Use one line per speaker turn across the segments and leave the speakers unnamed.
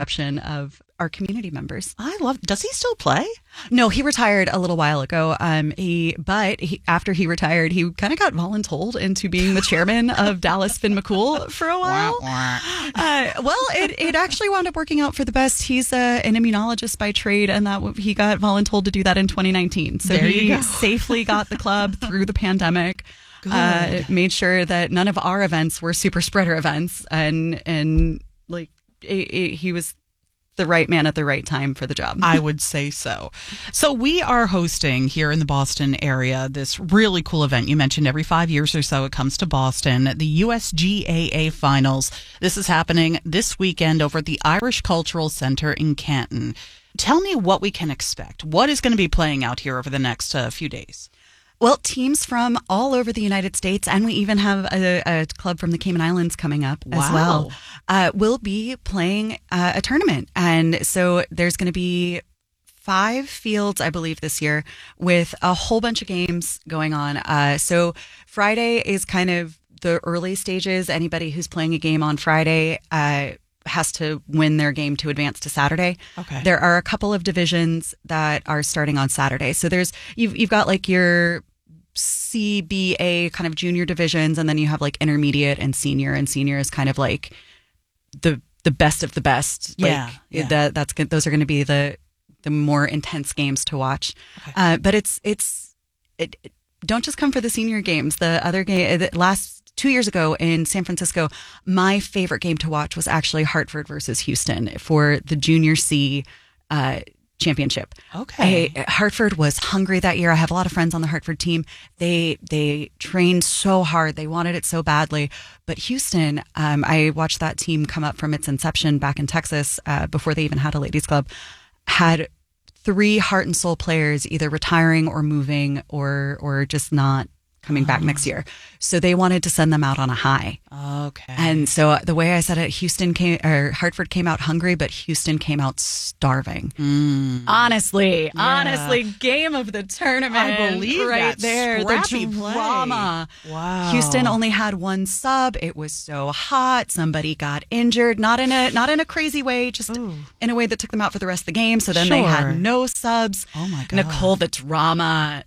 reception of our community members.
Does he still play?
No, he retired a little while ago. After he retired, he kind of got voluntold into being the chairman of Dallas Finn McCool for a while. It actually wound up working out for the best. He's an immunologist by trade, and that he got voluntold to do that in 2019. So he safely got the club through the pandemic. Made sure that none of our events were super spreader events, and like he was the right man at the right time for the job.
I would say so. So we are hosting here in the Boston area this really cool event. You mentioned every 5 years or so it comes to Boston, the USGAA Finals. This is happening this weekend over at the Irish Cultural Center in Canton. Tell me what we can expect. What is going to be playing out here over the next few days?
Well, teams from all over the United States, and we even have a club from the Cayman Islands coming up as well, will be playing a tournament. And so there's going to be 5 fields, I believe, this year with a whole bunch of games going on. So Friday is kind of the early stages. Anybody who's playing a game on Friday has to win their game to advance to Saturday.
Okay.
There are a couple of divisions that are starting on Saturday. So you've got like your CBA kind of junior divisions, and then you have like intermediate and senior is kind of like the best of the best. Those are going to be the more intense games to watch. Okay. But don't just come for the senior games. The other game, the last 2 years ago in San Francisco, my favorite game to watch was actually Hartford versus Houston for the Junior C championship.
Okay.
Hartford was hungry that year. I have a lot of friends on the Hartford team. They trained so hard. They wanted it so badly. But Houston, I watched that team come up from its inception back in Texas before they even had a ladies club, had 3 heart and soul players either retiring or moving or just not coming back next year. So they wanted to send them out on a high.
Okay.
And so the way I said it, Hartford came out hungry, but Houston came out starving. Honestly, game of the tournament.
I believe
right
that.
There.
Scrappy
the drama.
Play. Wow.
Houston only had 1 sub. It was so hot. Somebody got injured, not in a crazy way, just in a way that took them out for the rest of the game. So then they had no subs.
Oh my God.
Nicole, the drama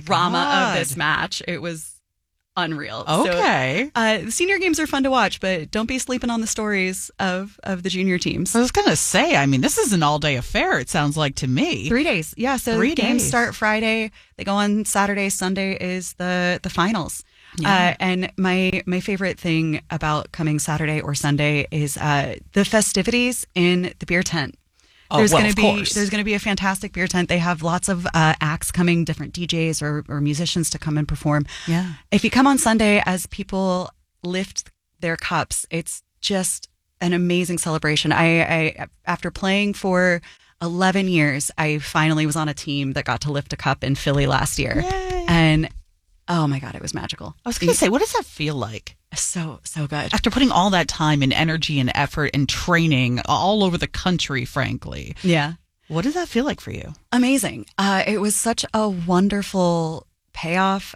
of this match. It was unreal.
Okay.
So, the senior games are fun to watch, but don't be sleeping on the stories of the junior teams.
I was going to say, I mean, this is an all-day affair, it sounds like to me.
3 days. Yeah, so
3
games
days.
start Friday. They go on Saturday. Sunday is the finals.
Yeah.
And my favorite thing about coming Saturday or Sunday is the festivities in the beer tent. There's going to be a fantastic beer tent. They have lots of acts coming, different DJs or musicians to come and perform.
Yeah.
If you come on Sunday as people lift their cups, it's just an amazing celebration. I after playing for 11 years, I finally was on a team that got to lift a cup in Philly last year.
Yay.
And oh my God, it was magical.
I was going to say, what does that feel like?
So good.
After putting all that time and energy and effort and training all over the country, frankly.
Yeah.
What does that feel like for you?
Amazing. It was such a wonderful payoff.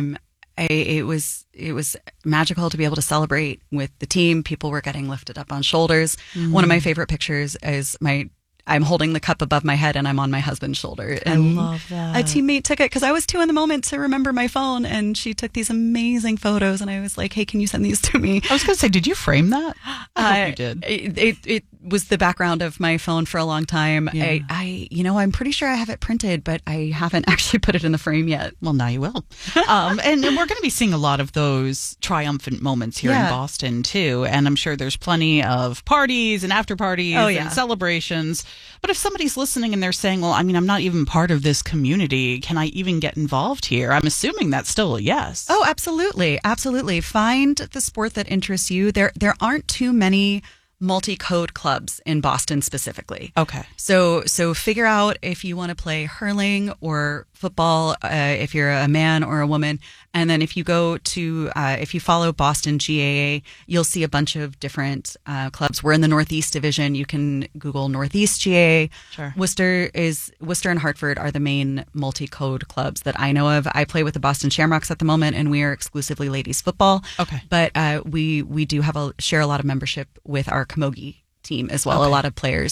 It was magical to be able to celebrate with the team. People were getting lifted up on shoulders. One of my favorite pictures is I'm holding the cup above my head and I'm on my husband's shoulder. And
I love that.
A teammate took it because I was too in the moment to remember my phone, and she took these amazing photos, and I was like, hey, can you send these to me?
I was going to say, did you frame that? I hope you did.
It was the background of my phone for a long time.
Yeah.
I'm pretty sure I have it printed, but I haven't actually put it in the frame yet.
Well, now you will. And we're going to be seeing a lot of those triumphant moments here in Boston, too. And I'm sure there's plenty of parties and after parties and celebrations. But if somebody's listening and they're saying, well, I mean, I'm not even part of this community, can I even get involved here? I'm assuming that's still a yes.
Oh, absolutely. Absolutely. Find the sport that interests you. There aren't too many multi-code clubs in Boston specifically.
Okay.
So figure out if you want to play hurling or football, if you're a man or a woman. And then if you go to, if you follow Boston GAA, you'll see a bunch of different clubs. We're in the Northeast Division. You can Google Northeast GAA.
Sure.
Worcester and Hartford are the main multi-code clubs that I know of. I play with the Boston Shamrocks at the moment, and we are exclusively ladies football.
Okay.
But we do share a lot of membership with our Camogie team as well.
Okay.
A lot of players